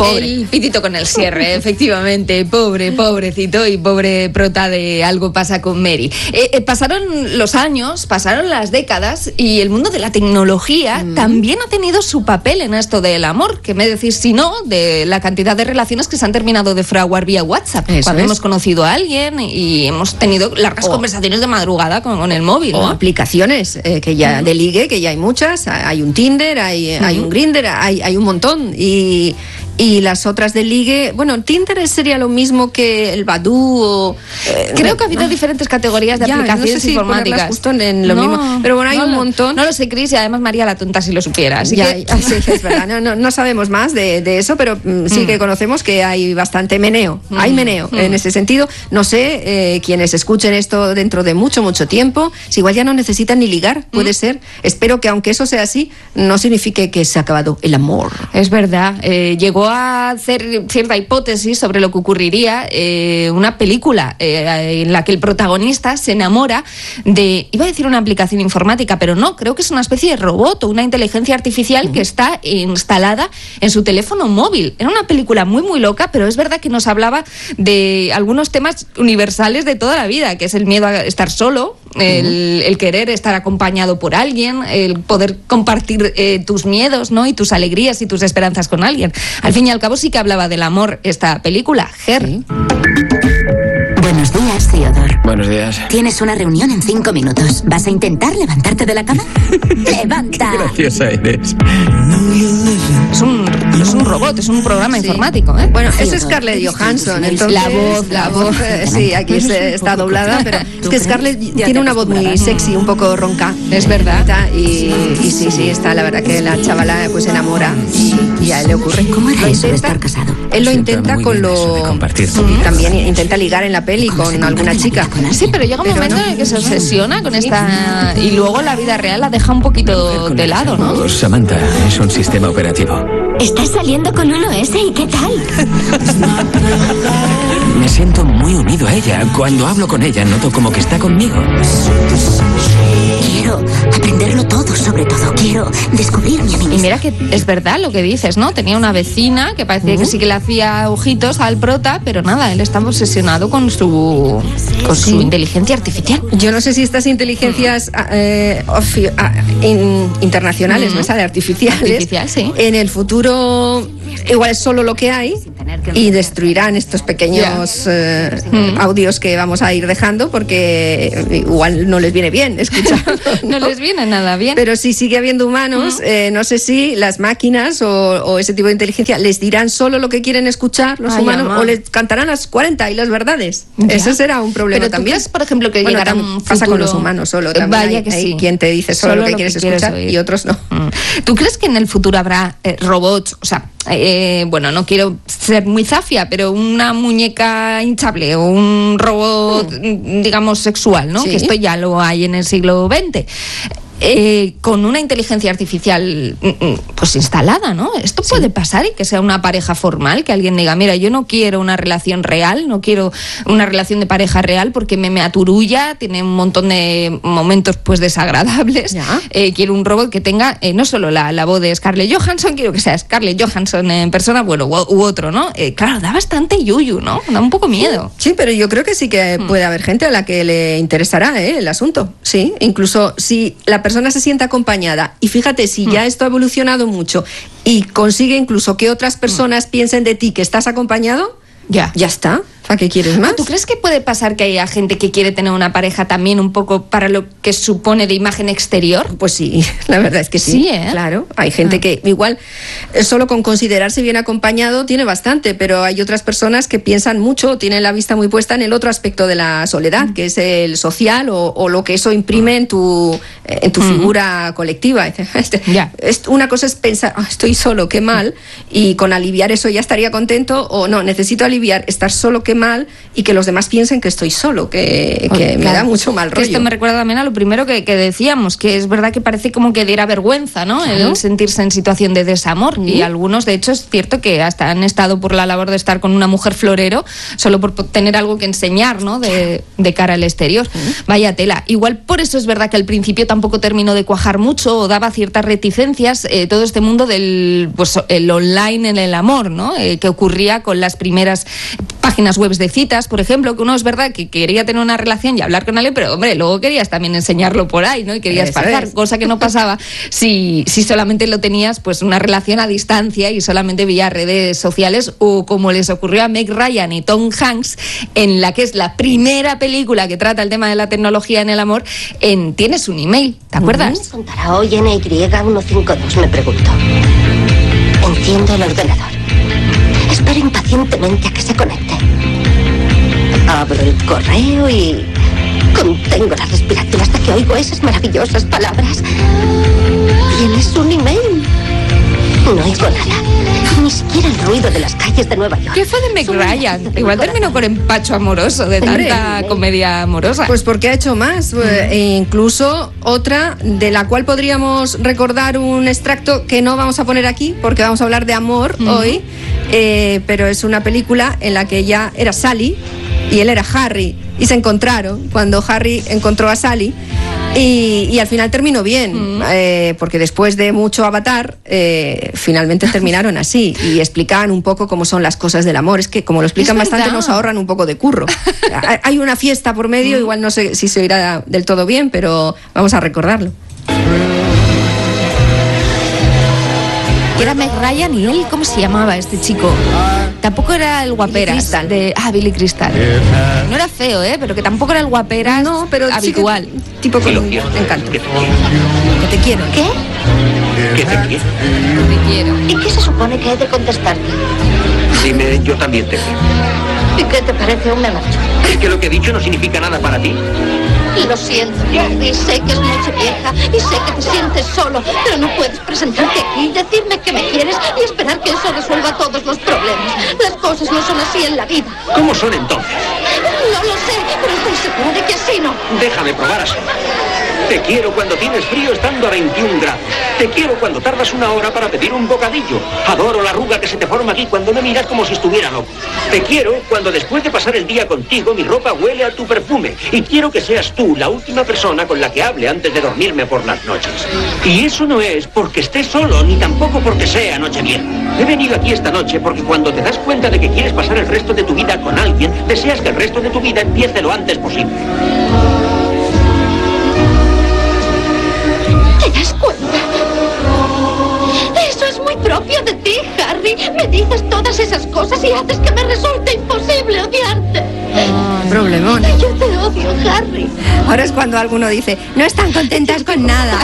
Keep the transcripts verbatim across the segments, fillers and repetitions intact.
Pobre. El pitito con el cierre, efectivamente. Pobre, pobrecito y pobre prota de Algo pasa con Mary. Eh, eh, pasaron los años, pasaron las décadas y el mundo de la tecnología mm. también ha tenido su papel en esto del amor. Que me decís, si no, de la cantidad de relaciones que se han terminado de fraguar vía WhatsApp. Eso cuando es. hemos conocido a alguien y hemos tenido largas oh. conversaciones de madrugada con, con el móvil. O ¿no? aplicaciones eh, que ya mm. de ligue, que ya hay muchas. Hay un Tinder, hay, mm. hay un Grindr, hay, hay un montón. Y... Y las otras de ligue, bueno, Tinder sería lo mismo que el Badoo o... Eh, Creo que ha habido diferentes categorías de ya, aplicaciones no sé si informáticas. Justo en lo no, mismo. Pero bueno, hay no un lo, montón. No lo sé, Cris, y además María la tonta si lo supiera. Así ya, que... sí, es verdad. No, no, no sabemos más de, de eso, pero mm, sí mm. que conocemos que hay bastante meneo. Mm. Hay meneo mm. en ese sentido. No sé, eh, quienes escuchen esto dentro de mucho, mucho tiempo, si igual ya no necesitan ni ligar, puede mm. ser. Espero que aunque eso sea así, no signifique que se ha acabado el amor. Es verdad. Eh, llegó a hacer cierta hipótesis sobre lo que ocurriría eh, una película eh, en la que el protagonista se enamora de, iba a decir una aplicación informática, pero no, creo que es una especie de robot o una inteligencia artificial uh-huh. que está instalada en su teléfono móvil. Era una película muy muy loca, pero es verdad que nos hablaba de algunos temas universales de toda la vida, que es el miedo a estar solo, el, uh-huh. el querer estar acompañado por alguien, el poder compartir eh, tus miedos, ¿no? Y tus alegrías y tus esperanzas con alguien. Al fin y al cabo sí que hablaba del amor esta película, Her. ¿Sí? Buenos días, Theodore. Buenos días. Tienes una reunión en cinco minutos. ¿Vas a intentar levantarte de la cama? ¡Levanta! Qué graciosa eres. Es un, es un robot, es un programa sí. informático, ¿eh? Bueno, eso es Scarlett Johansson. Entonces, la voz, la voz. Eh, sí, aquí se, está doblada, pero es que Scarlett tiene una voz muy sexy, un poco ronca. Es verdad. Y, y sí, sí, está, la verdad que la chavala pues se enamora y, y a él le ocurre. ¿Cómo era eso de estar casado? Él lo intenta con lo... Mm. También intenta ligar en la peli con alguna chica. Sí, pero llega un pero momento no. en el que se obsesiona con esta... Y luego la vida real la deja un poquito de lado, ¿no? Samantha, es un sistema operativo. ¿Estás saliendo con uno ese y qué tal? Me siento muy unido a ella. Cuando hablo con ella noto como que está conmigo. Quiero aprenderlo todo, sobre todo. Quiero descubrirme a mí misma. Y mira que es verdad lo que dices, ¿no? Tenía una vecina que parecía uh-huh. que sí que le hacía ojitos al prota, pero nada, él estaba obsesionado con su con sí. su inteligencia artificial. Yo no sé si estas inteligencias eh, ofi- uh, in, internacionales, uh-huh. ¿no? Esa de artificiales, Artificial, sí. en el futuro igual es solo lo que hay y destruirán estos pequeños yeah. eh, mm. audios que vamos a ir dejando porque igual no les viene bien escuchar. no, no les viene nada bien. Pero si sigue habiendo humanos, mm. eh, no sé si las máquinas o, o ese tipo de inteligencia les dirán solo lo que quieren escuchar los Ay, humanos ama. o les cantarán las cuarenta y las verdades. Ya. Eso será un problema Pero también. ¿tú crees, por ejemplo, que bueno, llegará un futuro... pasa con los humanos solo. También Vaya hay, que hay sí. quien te dice solo, solo lo que, lo que quieres escuchar oír. Y otros no. Mm. ¿Tú crees que en el futuro habrá eh, robots, o sea, eh, bueno, no quiero ser muy zafia, pero una muñeca hinchable o un robot, mm. digamos, sexual, ¿no? Sí. Que esto ya lo hay en el siglo veinte. Eh, con una inteligencia artificial pues instalada, ¿no? Esto puede sí. pasar y que sea una pareja formal, que alguien diga, mira, yo no quiero una relación real, no quiero una relación de pareja real porque me, me aturulla, tiene un montón de momentos pues desagradables. Eh, quiero un robot que tenga eh, no solo la, la voz de Scarlett Johansson, quiero que sea Scarlett Johansson en persona, bueno, u, u otro, ¿no? Eh, claro, da bastante yuyu, ¿no? Da un poco miedo. Sí, pero yo creo que sí que hmm. puede haber gente a la que le interesará ¿eh? el asunto. Sí, incluso si la persona persona se sienta acompañada y fíjate si ya esto ha evolucionado mucho y consigue incluso que otras personas piensen de ti que estás acompañado, ya, ya está. ¿Para qué quieres más? ¿Tú crees que puede pasar que haya gente que quiere tener una pareja también un poco para lo que supone de imagen exterior? Pues sí, la verdad es que sí. Sí, ¿eh? Claro, hay gente ah. que igual solo con considerarse bien acompañado tiene bastante, pero hay otras personas que piensan mucho, tienen la vista muy puesta en el otro aspecto de la soledad, mm. que es el social o, o lo que eso imprime en tu, en tu mm. figura colectiva. Este, ya. es, una cosa es pensar, oh, estoy solo, qué mal, y con aliviar eso ya estaría contento, o no, necesito aliviar, estar solo, qué mal, mal y que los demás piensen que estoy solo, que, que claro, me da mucho mal rollo. Que esto me recuerda también a lo primero que, que decíamos, que es verdad que parece como que diera vergüenza, ¿no? Claro. El sentirse en situación de desamor. Mm. Y algunos, de hecho, es cierto que hasta han estado por la labor de estar con una mujer florero solo por tener algo que enseñar, ¿no? De, de cara al exterior. Mm. Vaya tela. Igual por eso es verdad que al principio tampoco terminó de cuajar mucho o daba ciertas reticencias eh, todo este mundo del pues el online en el amor, ¿no? Eh, que ocurría con las primeras páginas web de citas, por ejemplo, que uno es verdad que quería tener una relación y hablar con alguien, pero hombre, luego querías también enseñarlo por ahí, ¿no? Y querías Eso pasar, es. cosa que no pasaba si, si solamente lo tenías, pues una relación a distancia y solamente vía redes sociales, o como les ocurrió a Meg Ryan y Tom Hanks, en la que es la primera película que trata el tema de la tecnología en el amor, en Tienes un email, ¿te acuerdas? ¿Me contará hoy N Y ciento cincuenta y dos? Me pregunto. Enciendo el ordenador. Espero impacientemente a que se conecte. Abro el correo y contengo la respiración hasta que oigo esas maravillosas palabras. Tienes un email. No oigo nada. Ni siquiera el ruido de las calles de Nueva York. ¿Qué fue de Meg Ryan? Igual terminó por empacho amoroso de tanta Hombre, comedia amorosa. Pues porque ha hecho más. Mm. E incluso otra de la cual podríamos recordar un extracto que no vamos a poner aquí porque vamos a hablar de amor mm. hoy. Eh, pero es una película en la que ella era Sally y él era Harry. Y se encontraron cuando Harry encontró a Sally. Y, y al final terminó bien, mm. eh, porque después de mucho avatar, eh, finalmente terminaron así y explicaban un poco cómo son las cosas del amor. Es que como lo explican bastante, nos ahorran un poco de curro. Hay una fiesta por medio, mm. igual no sé si se oirá del todo bien, pero vamos a recordarlo. Era Meg Ryan y él, ¿cómo se llamaba este chico? Tampoco era el guaperas de ah Billy Crystal. No era feo, eh, pero que tampoco era el guaperas no, pero habitual. Sí que, tipo con un encanto. Que te quiero. ¿Qué? Que te quiero. Que te quiero. ¿Y qué se supone que he de contestarte? Dime, yo también te quiero. ¿Y qué te parece un menacho? ¿Es que lo que he dicho no significa nada para ti? Lo siento, Harry, sé que es noche vieja y sé que te sientes solo, pero no puedes presentarte aquí y decirme que me quieres y esperar que eso resuelva todos los problemas. Las cosas no son así en la vida. ¿Cómo son entonces? No lo sé, pero estoy segura de que así no. Déjame probar así. Te quiero cuando tienes frío estando a veintiún grados. Te quiero cuando tardas una hora para pedir un bocadillo. Adoro la arruga que se te forma aquí cuando me miras como si estuviera loco. Te quiero cuando después de pasar el día contigo mi ropa huele a tu perfume. Y quiero que seas tú la última persona con la que hable antes de dormirme por las noches. Y eso no es porque estés solo, ni tampoco porque sea Nochevieja. He venido aquí esta noche porque cuando te das cuenta de que quieres pasar el resto de tu vida con alguien, deseas que el resto de tu vida empiece lo antes posible. ¿Te das cuenta? Eso es muy propio de ti, Harry. Me dices todas esas cosas y haces que me resulte imposible odiarte. Oh, problemón. Yo te odio, Harry. Ahora es cuando alguno dice, no están contentas con nada.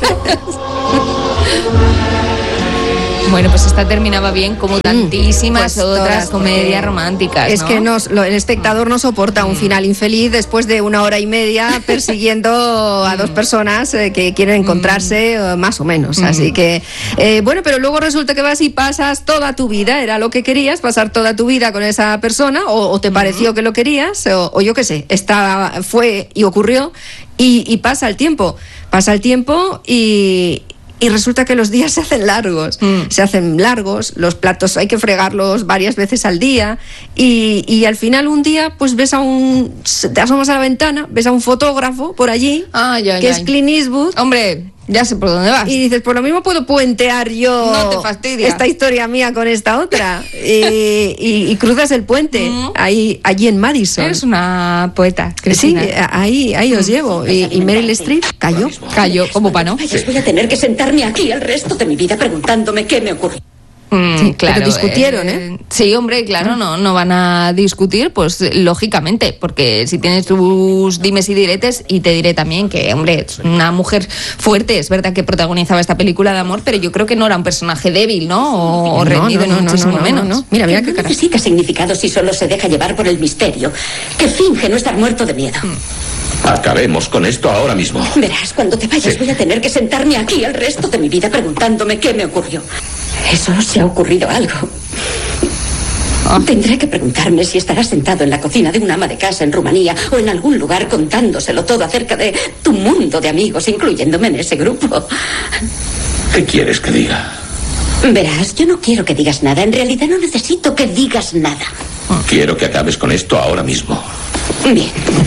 Bueno, pues esta terminaba bien como tantísimas pues otras todas, comedias románticas, Es ¿no? que nos, lo, el espectador no soporta un final infeliz después de una hora y media persiguiendo a dos personas eh, que quieren encontrarse, eh, más o menos. Mm. Así que, eh, bueno, pero luego resulta que vas y pasas toda tu vida, era lo que querías, pasar toda tu vida con esa persona, o, o te pareció mm. que lo querías, o, o yo qué sé, está, fue y ocurrió, y, y pasa el tiempo, pasa el tiempo y... Y resulta que los días se hacen largos, mm. se hacen largos, los platos hay que fregarlos varias veces al día y, y al final un día pues ves a un, te asomas a la ventana, ves a un fotógrafo por allí, ay, ay, que ay. es Clint Eastwood. Hombre, ya sé por dónde vas. Y dices, por lo mismo puedo puentear yo no te fastidia. esta historia mía con esta otra. y, y, y cruzas el puente, mm. ahí, allí en Madison. Eres una poeta, Cristina. Sí, ahí, ahí os mm. llevo. Y, y Meryl Streep cayó. Cayó, como pa' no. Vayas, voy a tener que sentarme aquí el resto de mi vida preguntándome qué me ocurrió. Mm, sí, claro, pero discutieron, ¿eh? ¿eh? Sí, hombre, claro, no, no van a discutir, pues lógicamente, porque si tienes tus dimes y diretes, y te diré también que, hombre, es una mujer fuerte, es verdad que protagonizaba esta película de amor, pero yo creo que no era un personaje débil, ¿no? O, o rendido, no, no, no, muchísimo no, no, menos. No, no. Mira, mira que qué no cara. necesita significado si solo se deja llevar por el misterio, que finge no estar muerto de miedo. Mm. Acabemos con esto ahora mismo. Verás, cuando te vayas sí. voy a tener que sentarme aquí el resto de mi vida preguntándome qué me ocurrió. Eso se ha ocurrido algo. Oh. Tendré que preguntarme si estarás sentado en la cocina de una ama de casa en Rumanía o en algún lugar contándoselo todo acerca de tu mundo de amigos, incluyéndome en ese grupo. ¿Qué quieres que diga? Verás, yo no quiero que digas nada. En realidad no necesito que digas nada. Quiero que acabes con esto ahora mismo. Bien.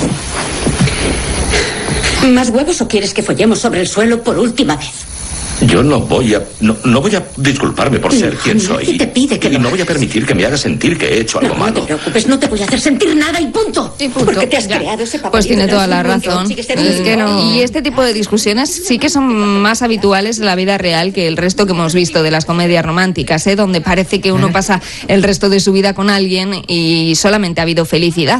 ¿Más huevos o quieres que follemos sobre el suelo por última vez? Yo no voy a... No, no voy a disculparme por ser no, quien soy. Nadie te pide que y lo no voy a hagas. permitir que me hagas sentir que he hecho algo no, malo. No te preocupes, no te voy a hacer sentir nada y punto. Y punto. Porque te has Ya. creado ese papel. Pues tiene toda la razón. Es que no. Y este tipo de discusiones sí que son más habituales en la vida real que el resto que hemos visto de las comedias románticas, ¿eh? Donde parece que uno pasa el resto de su vida con alguien y solamente ha habido felicidad.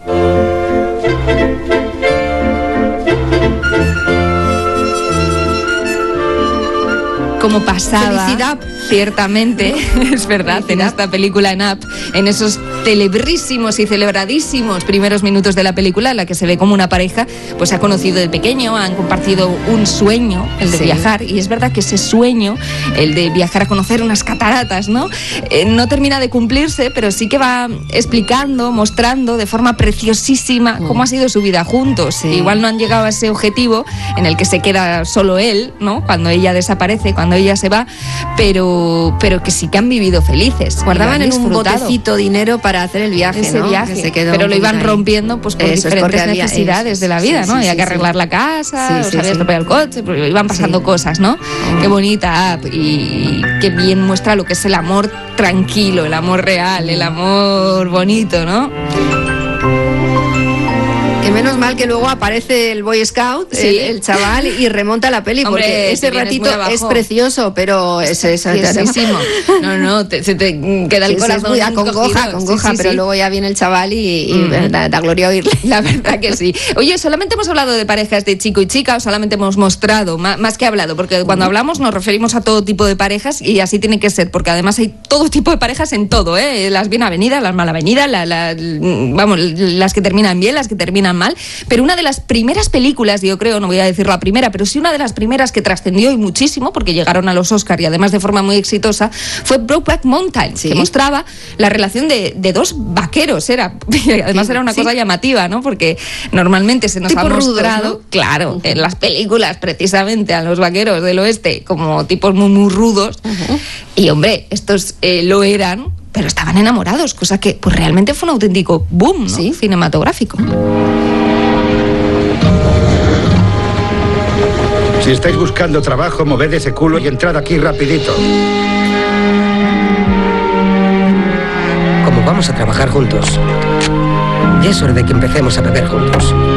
Como pasaba, Felicidad. ciertamente, es verdad, en esta película en Up, en esos celebrísimos y celebradísimos primeros minutos de la película, en la que se ve como una pareja pues se ha conocido de pequeño, han compartido un sueño, el de Sí. viajar, y es verdad que ese sueño, el de viajar a conocer unas cataratas, ¿no? Eh, no termina de cumplirse, pero sí que va explicando, mostrando de forma preciosísima cómo ha sido su vida juntos. Sí. Igual no han llegado a ese objetivo en el que se queda solo él, ¿no? Cuando ella desaparece, cuando ella se va, pero, pero que sí que han vivido felices. Guardaban y en lo han un disfrutado. botecito dinero para hacer el viaje, Ese ¿no? viaje, Que se quedó pero un lo iban poquito ahí. rompiendo pues por Eso es, porque diferentes había- necesidades eso, de la sí, vida, sí, ¿no? sí, Había que sí. arreglar la casa, Sí, o sí, se había sí. estropeado el coche, pero iban pasando Sí. cosas, ¿no? Qué bonita app y, y qué bien muestra lo que es el amor tranquilo, el amor real, el amor bonito, ¿no? Que menos mal que luego aparece el Boy Scout, Sí. el, el chaval, y remonta la peli, Hombre, porque te ese vienes ratito muy abajo. es precioso, pero es esa Preciosísimo. No, no, te, se te queda el Sí, sí, es corazón muy acongoja, encogido. acongoja, Sí, sí, pero sí. luego ya viene el chaval y, y Mm. da, da gloria oírle. La verdad que sí. Oye, solamente hemos hablado de parejas de chico y chica, o solamente hemos mostrado, má- más que hablado, porque cuando hablamos nos referimos a todo tipo de parejas y así tiene que ser, porque además hay todo tipo de parejas en todo, ¿eh? Las bien avenidas, las mal avenidas, la, la- vamos, las que terminan bien, las que terminan mal. Pero una de las primeras películas, yo creo, no voy a decir la primera, pero sí una de las primeras que trascendió y muchísimo, porque llegaron a los Oscar y además de forma muy exitosa, fue Brokeback Mountain, Sí. que mostraba la relación de, de dos vaqueros, era, y además Sí, era una sí. cosa llamativa, ¿no? Porque normalmente se nos Tipo ha rudos, mostrado, ¿no? claro, en las películas precisamente a los vaqueros del oeste como tipos muy, muy rudos. Y hombre, estos eh, lo eran, pero estaban enamorados, cosa que pues realmente fue un auténtico boom, ¿no? Sí. Cinematográfico. Si estáis buscando trabajo, moved ese culo y entrad aquí rapidito. Como vamos a trabajar juntos, ya es hora de que empecemos a beber juntos.